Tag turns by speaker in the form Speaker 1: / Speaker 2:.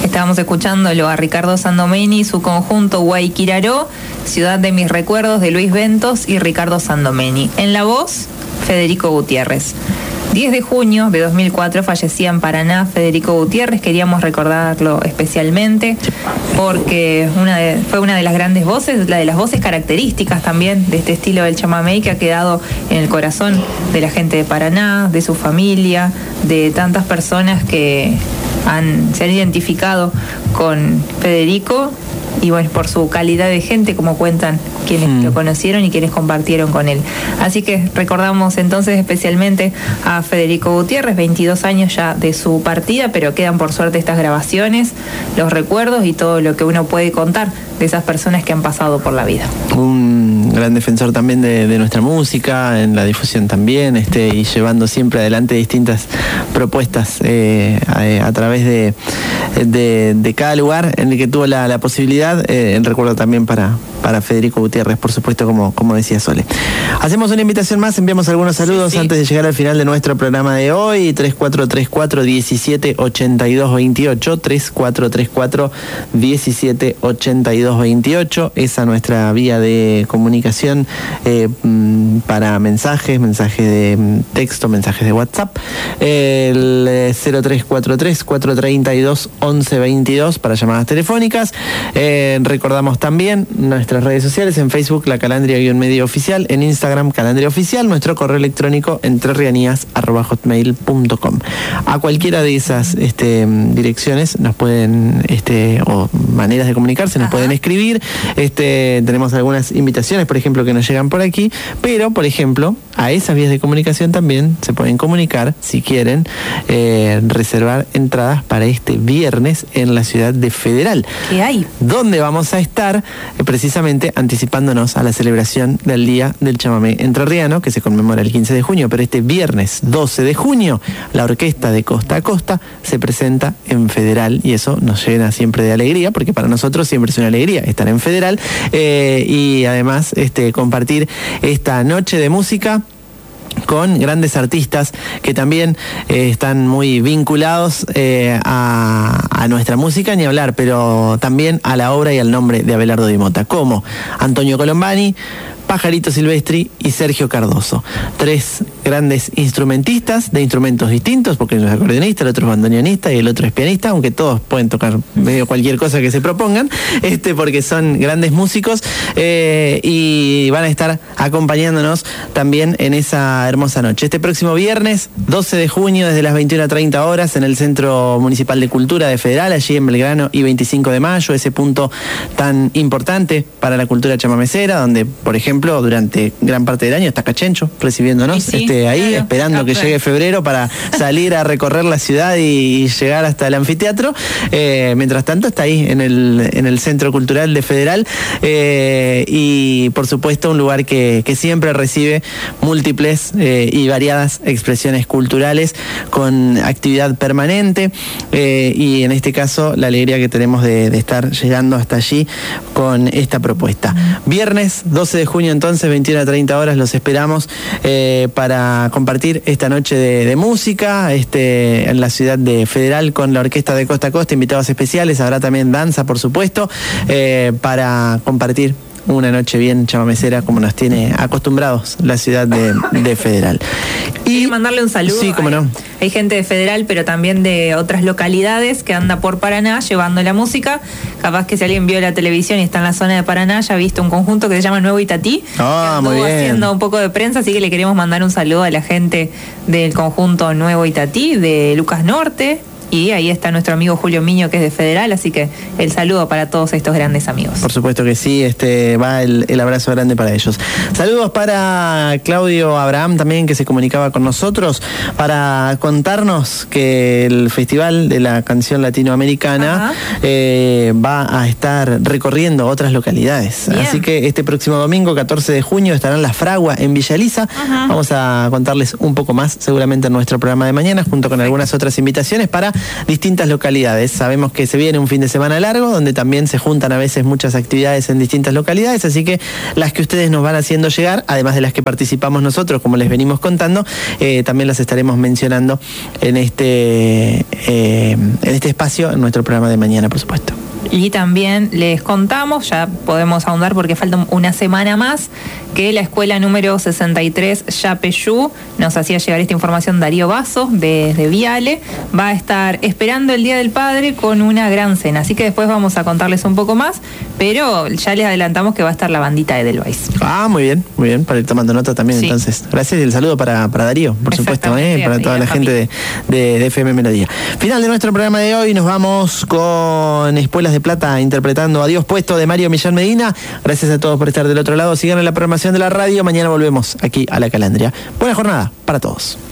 Speaker 1: Estábamos escuchándolo a Ricardo Sandomeni, su conjunto Guayquiraró, Ciudad de mis recuerdos, de Luis Ventos y Ricardo Sandomeni. En la voz, Federico Gutiérrez. 10 de junio de 2004 fallecía en Paraná Federico Gutiérrez. Queríamos recordarlo especialmente porque fue una de las grandes voces, la de las voces características también de este estilo del chamamé, que ha quedado en el corazón de la gente de Paraná, de su familia, de tantas personas que se han identificado con Federico, y bueno, por su calidad de gente, como cuentan quienes lo conocieron y quienes compartieron con él. Así que recordamos entonces especialmente a Federico Gutiérrez, 22 años ya de su partida, pero quedan por suerte estas grabaciones, los recuerdos y todo lo que uno puede contar de esas personas que han pasado por la vida. Un gran defensor también de nuestra música, en la difusión también, y llevando siempre adelante distintas propuestas a través de cada lugar en el que tuvo la posibilidad. En recuerdo también para Federico Gutiérrez, por supuesto, como decía Sole. Hacemos una invitación más, enviamos algunos saludos antes de llegar al final de nuestro programa de hoy. 3434-178228, 3434-178228, esa nuestra vía de comunicación para mensajes de texto, mensajes de WhatsApp. El 0343-432-1122 para llamadas telefónicas. Recordamos también nuestras redes sociales: en Facebook La Calandria-Medio Oficial, en Instagram Calandria Oficial, nuestro correo electrónico entrerrianías@hotmail.com. A cualquiera de esas direcciones nos pueden, o maneras de comunicarse, nos pueden escribir. Tenemos algunas invitaciones, por ejemplo, que nos llegan por aquí, pero, por ejemplo, a esas vías de comunicación también se pueden comunicar, si quieren, reservar entradas para este viernes en la ciudad de Federal. ¿Qué hay?
Speaker 2: Donde vamos a estar precisamente anticipándonos a la celebración del Día del Chamamé Entrerriano, que se conmemora el 15 de junio, pero este viernes 12 de junio la orquesta de Costa a Costa se presenta en Federal, y eso nos llena siempre de alegría, porque para nosotros siempre es una alegría estar en Federal, y además compartir esta noche de música con grandes artistas que también están muy vinculados a nuestra música, ni hablar, pero también a la obra y al nombre de Abelardo Di Motta, como Antonio Colombani, Pajarito Silvestri y Sergio Cardoso. 3 grandes instrumentistas de instrumentos distintos, porque uno es acordeonista, el otro es bandoneonista y el otro es pianista, aunque todos pueden tocar medio cualquier cosa que se propongan, porque son grandes músicos, y van a estar acompañándonos también en esa hermosa noche. Este próximo viernes 12 de junio, desde las 21:30 horas, en el Centro Municipal de Cultura de Federal, allí en Belgrano y 25 de mayo, ese punto tan importante para la cultura chamamecera, donde, por ejemplo, durante gran parte del año está Cachencho recibiéndonos, ahí, esperando que llegue febrero para salir a recorrer la ciudad y llegar hasta el anfiteatro. Mientras tanto está ahí en el Centro Cultural de Federal, y por supuesto un lugar que siempre recibe múltiples y variadas expresiones culturales con actividad permanente, y en este caso la alegría que tenemos de estar llegando hasta allí con esta propuesta. Viernes 12 de junio entonces, 21:30 horas, los esperamos para compartir esta noche de música en la ciudad de Federal con la orquesta de Costa a Costa, invitados especiales, habrá también danza, por supuesto, para compartir una noche bien chamamecera como nos tiene acostumbrados la ciudad de Federal.
Speaker 1: Y mandarle un saludo.
Speaker 2: Sí, cómo no.
Speaker 1: Hay gente de Federal, pero también de otras localidades que anda por Paraná llevando la música. Capaz que si alguien vio la televisión y está en la zona de Paraná, ya ha visto un conjunto que se llama Nuevo Itatí, que
Speaker 2: muy bien,
Speaker 1: haciendo un poco de prensa, así que le queremos mandar un saludo a la gente del conjunto Nuevo Itatí, de Lucas Norte. Y ahí está nuestro amigo Julio Miño, que es de Federal, así que el saludo para todos estos grandes amigos.
Speaker 2: Por supuesto que sí, va el abrazo grande para ellos. Saludos para Claudio Abraham también, que se comunicaba con nosotros para contarnos que el Festival de la Canción Latinoamericana va a estar recorriendo otras localidades. Bien. Así que este próximo domingo, 14 de junio, estarán Las Fraguas en Villa Elisa. Vamos a contarles un poco más seguramente en nuestro programa de mañana, junto con algunas otras invitaciones para distintas localidades. Sabemos que se viene un fin de semana largo, donde también se juntan a veces muchas actividades en distintas localidades, así que las que ustedes nos van haciendo llegar, además de las que participamos nosotros, como les venimos contando, también las estaremos mencionando en este espacio, en nuestro programa de mañana, por supuesto.
Speaker 1: Y también les contamos, ya podemos ahondar porque falta una semana más, que la escuela número 63 Yapeyú, nos hacía llegar esta información Darío Vaso desde Viale, va a estar esperando el Día del Padre con una gran cena, así que después vamos a contarles un poco más, pero ya les adelantamos que va a estar la bandita de Edelweiss.
Speaker 2: Muy bien, para ir tomando nota también, sí. Entonces, gracias y el saludo para Darío, por supuesto, para toda la gente de FM Melodía. Final de nuestro programa de hoy, nos vamos con Espuelas de Plata interpretando Adiós Puesto de Mario Millán Medina. Gracias a todos por estar del otro lado, sigan en la programación de la radio, mañana volvemos aquí a La Calandria. Buena jornada para todos.